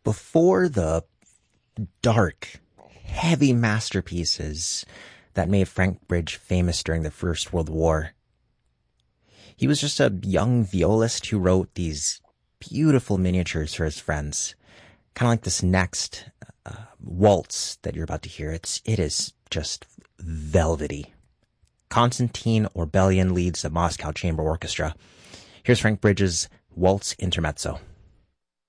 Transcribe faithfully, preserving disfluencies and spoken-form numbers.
Before the dark, heavy masterpieces that made Frank Bridge famous during the First World War, he was just a young violist who wrote these beautiful miniatures for his friends. Kind of like this next uh, waltz that you're about to hear. It's, it is just velvety. Konstantin Orbelian leads the Moscow Chamber Orchestra. Here's Frank Bridge's Waltz Intermezzo.